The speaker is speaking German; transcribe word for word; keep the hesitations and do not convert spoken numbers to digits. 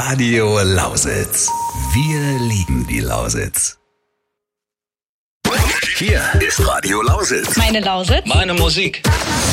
Radio Lausitz. Wir lieben die Lausitz. Hier ist Radio Lausitz. Meine Lausitz. Meine Musik.